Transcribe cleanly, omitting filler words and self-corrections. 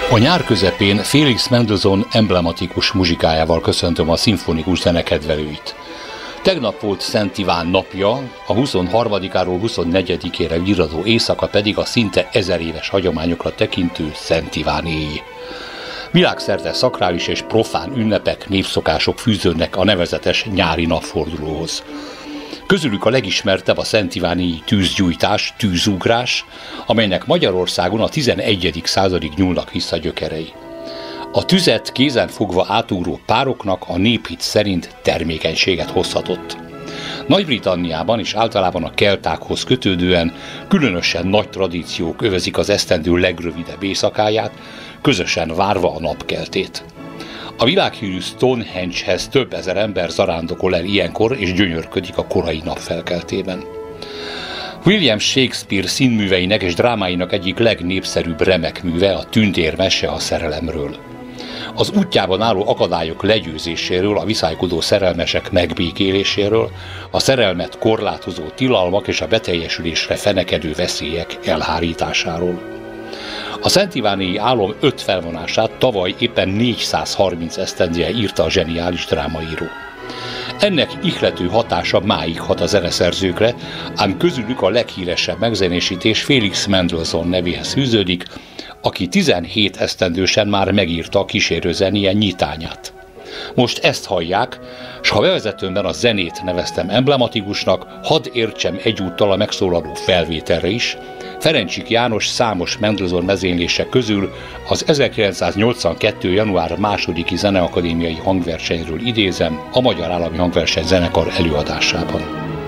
A nyár közepén Felix Mendelssohn emblematikus muzsikájával köszöntöm a szimfonikus zene kedvelőit. Tegnap volt Szent Iván napja, a 23-áról 24-ére virradó éjszaka pedig a szinte 1000 éves hagyományokra tekintő Szent Iván éj. Világszerte szakrális és profán ünnepek, népszokások fűződnek a nevezetes nyári napfordulóhoz. Közülük a legismertebb a Szent Iváni tűzgyújtás, tűzugrás, amelynek Magyarországon a 11. századig nyúlnak vissza gyökerei. A tüzet kézen fogva átugró pároknak a néphit szerint termékenységet hozhatott. Nagy-Britanniában és általában a keltákhoz kötődően különösen nagy tradíciók övezik az esztendő legrövidebb éjszakáját, közösen várva a napkeltét. A világhírű Stonehenge-hez több ezer ember zarándokol el ilyenkor és gyönyörködik a korai napfelkeltében. William Shakespeare színműveinek és drámáinak egyik legnépszerűbb remek műve a Tündér mese a szerelemről. Az útjában álló akadályok legyőzéséről, a viszálykodó szerelmesek megbékéléséről, a szerelmet korlátozó tilalmak és a beteljesülésre fenekedő veszélyek elhárításáról. A Szent Iváni álom 5 felvonását tavaly éppen 430 esztendője írta a zseniális drámaíró. Ennek ihlető hatása máig hat a zeneszerzőkre, ám közülük a leghíresebb megzenésítés Felix Mendelssohn nevéhez fűződik, aki 17 esztendősen már megírta a kísérőzenéje nyitányát. Most ezt hallják, s ha bevezetőmben a zenét neveztem emblematikusnak, hadd értsem egyúttal a megszólaló felvételre is. Ferencsik János számos Mendelssohn vezénylése közül az 1982. január 2. Zeneakadémiai hangversenyről idézem a Magyar Állami Hangversenyzenekar előadásában.